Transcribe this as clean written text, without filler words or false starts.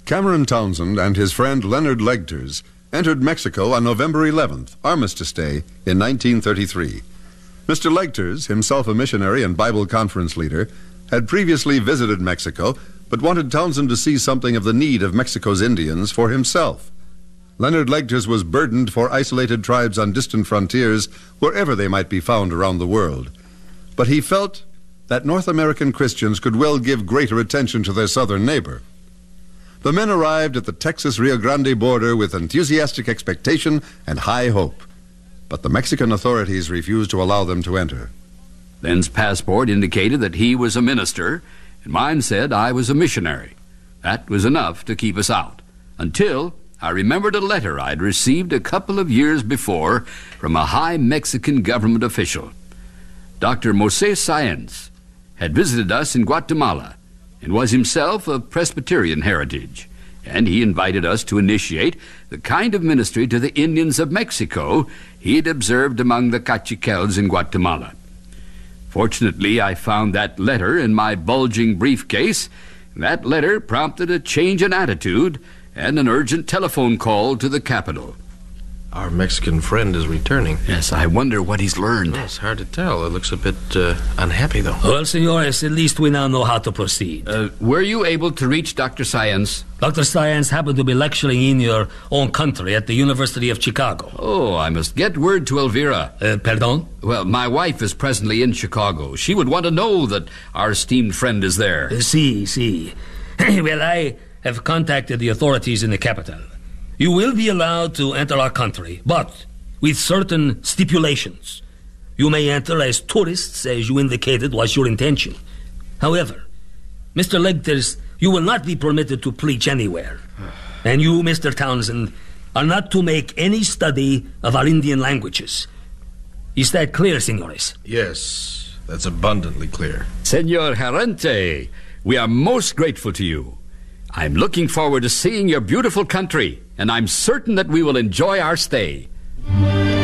Cameron Townsend and his friend Leonard Legters entered Mexico on November 11th, Armistice Day, in 1933. Mr. Legters, himself a missionary and Bible conference leader, had previously visited Mexico, but wanted Townsend to see something of the need of Mexico's Indians for himself. Leonard Legters was burdened for isolated tribes on distant frontiers, wherever they might be found around the world. But he felt that North American Christians could well give greater attention to their southern neighbor. The men arrived at the Texas-Rio Grande border with enthusiastic expectation and high hope. But the Mexican authorities refused to allow them to enter. Len's passport indicated that he was a minister, and mine said I was a missionary. That was enough to keep us out, until I remembered a letter I'd received a couple of years before from a high Mexican government official. Dr. Moses Sáenz had visited us in Guatemala and was himself of Presbyterian heritage, and he invited us to initiate the kind of ministry to the Indians of Mexico he had observed among the Caciquels in Guatemala. Fortunately, I found that letter in my bulging briefcase. That letter prompted a change in attitude and an urgent telephone call to the capital. Our Mexican friend is returning. Yes, I wonder what he's learned. Well, it's hard to tell. It looks a bit unhappy, though. Well, senores, at least we now know how to proceed. Were you able to reach Dr. Sáenz? Dr. Sáenz happened to be lecturing in your own country at the University of Chicago. Oh, I must get word to Elvira. Pardon? Well, my wife is presently in Chicago. She would want to know that our esteemed friend is there. See. Well, I have contacted the authorities in the capital. You will be allowed to enter our country, but with certain stipulations. You may enter as tourists, as you indicated was your intention. However, Mr. Legters, you will not be permitted to preach anywhere. And you, Mr. Townsend, are not to make any study of our Indian languages. Is that clear, senores? Yes, that's abundantly clear. Senor Gerente, we are most grateful to you. I'm looking forward to seeing your beautiful country, and I'm certain that we will enjoy our stay.